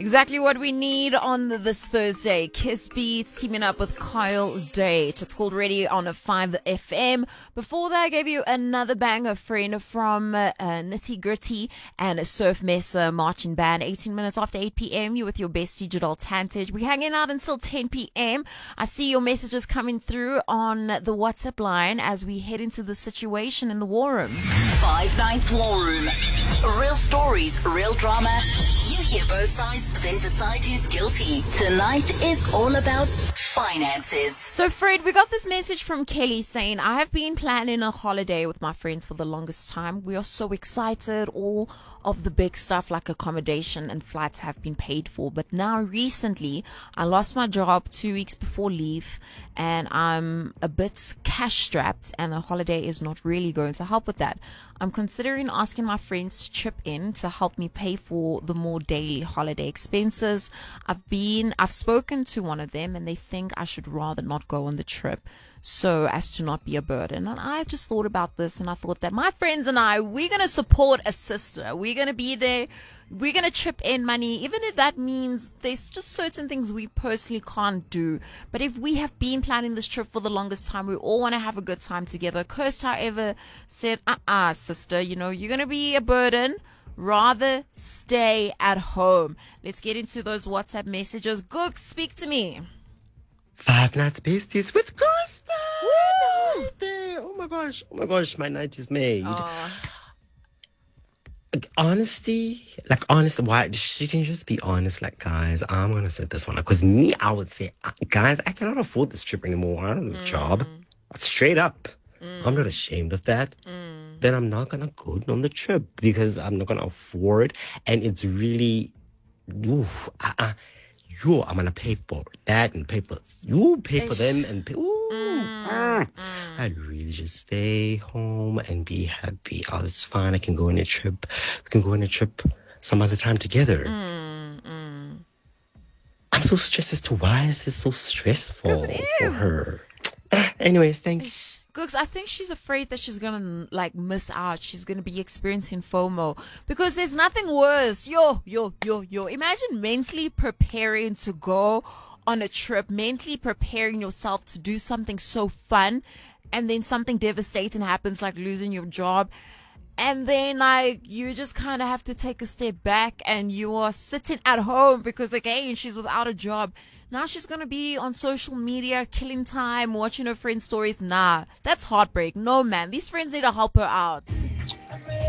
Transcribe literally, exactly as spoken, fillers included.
Exactly what we need on this Thursday. Kiss Beats teaming up with Kyle Date. It's called Ready on a five F M. Before that, I gave you another banger, friend, from uh, Nitty Gritty and a Surf Mesa marching band. eighteen minutes after eight p.m. You with your best digital tantage. We're hanging out until ten p.m. I see your messages coming through on the WhatsApp line as we head into the situation in the war room. Five Nights War Room. Real stories, real drama. You hear both sides, then decide who's guilty. Tonight is all about finances. So, Fred, we got this message from Kelly saying, I have been planning a holiday with my friends for the longest time. We are so excited. All of the big stuff like accommodation and flights have been paid for. But now recently, I lost my job two weeks before leave and I'm a bit cash strapped and a holiday is not really going to help with that. I'm considering asking my friends to chip in to help me pay for the more daily holiday expenses. I've been, I've spoken to one of them and they think I should rather not go on the trip so as to not be a burden. And I just thought about this and I thought that my friends and I, we're going to support a sister. We're going to be there. We're going to chip in money, even if that means there's just certain things we personally can't do. But if we have been planning this trip for the longest time, we all want to have a good time together. Kirst, however, said, uh-uh, sister, you know, you're going to be a burden. Rather stay at home. Let's get into those WhatsApp messages. Gook, speak to me. Five Nights Besties with Kirsten. Oh my gosh. Oh my gosh, my night is made. Oh. Like, honesty, like honest, why she can just be honest, like, guys, I'm gonna set this one up. Because me, I would say, uh, guys, I cannot afford this trip anymore. I don't have a Mm. job. Straight up. Mm. I'm not ashamed of that. Mm. Then I'm not gonna go on the trip because I'm not gonna afford, and it's really, ooh, uh, uh, yo, I'm gonna pay for that and pay for you, pay for them and pay. Ooh, Mm, ah. mm. I'd really just stay home and be happy. Oh, it's fine. I can go on a trip. We can go on a trip some other time together. Mm, mm. I'm so stressed as to why is this so stressful 'Cause it for is. her. Anyways, thanks. Gooks, I think she's afraid that she's gonna like miss out. She's gonna be experiencing FOMO because there's nothing worse. Yo, yo, yo, yo. Imagine mentally preparing to go on a trip, mentally preparing yourself to do something so fun, and then something devastating happens, like losing your job. And then, like, you just kind of have to take a step back and you are sitting at home because, again, she's without a job. Now she's going to be on social media, killing time, watching her friends' stories. Nah, that's heartbreak. No, man. These friends need to help her out.